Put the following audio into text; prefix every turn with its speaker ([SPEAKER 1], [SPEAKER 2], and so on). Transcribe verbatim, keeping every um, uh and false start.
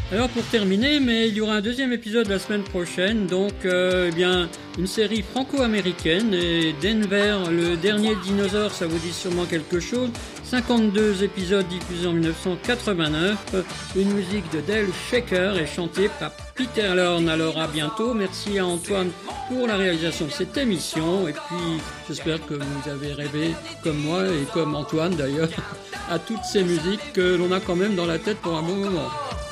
[SPEAKER 1] Alors pour terminer, mais il y aura un deuxième épisode la semaine prochaine, donc euh, eh bien une série franco-américaine, et Denver, le dernier dinosaure, ça vous dit sûrement quelque chose. cinquante-deux épisodes diffusés en dix-neuf cent quatre-vingt-neuf, une musique de Dale Shaker et chantée par Peter Lorne. Alors à bientôt, merci à Antoine pour la réalisation de cette émission, et puis j'espère que vous avez rêvé comme moi et comme Antoine d'ailleurs à toutes ces musiques que l'on a quand même dans la tête pour un bon moment.